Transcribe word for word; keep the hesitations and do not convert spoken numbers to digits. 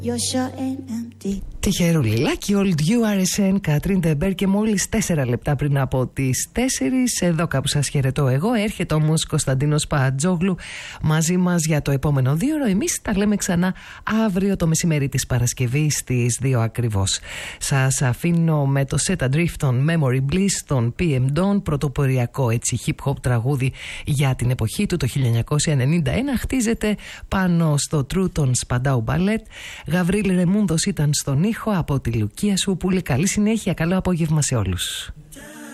Τυχερουλιλάκι, Old γιου αρ ες εν, Κατρίν Ντεμπέρ, και μόλις τέσσερα λεπτά πριν από τις τέσσερις, εδώ κάπου σας χαιρετώ εγώ. Έρχεται όμως Κωνσταντίνος Πατζόγλου μαζί μας για το επόμενο δύο ώρο. Εμείς τα λέμε ξανά αύριο το μεσημέρι της Παρασκευής στις δύο ακριβώς. Σας αφήνω με το Set Adrift των Memory Bliss, των πι εμ Dawn, πρωτοποριακό έτσι hip hop τραγούδι για την εποχή του, το χίλια εννιακόσια ενενήντα ένα. Χτίζεται πάνω στο True των Spandau Ballet. Γαβρίλ Ρεμούντος ήταν στον ήχο, από τη Λουκία Σούπουλη. Καλή συνέχεια, καλό απόγευμα σε όλους.